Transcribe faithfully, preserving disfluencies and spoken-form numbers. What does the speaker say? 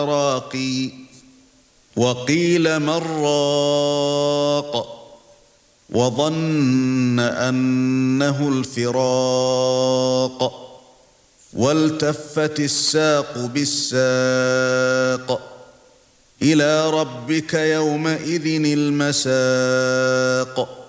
راقي وقيل من راق وظن أنه الفراق والتفت الساق بالساق إلى ربك يومئذ المساق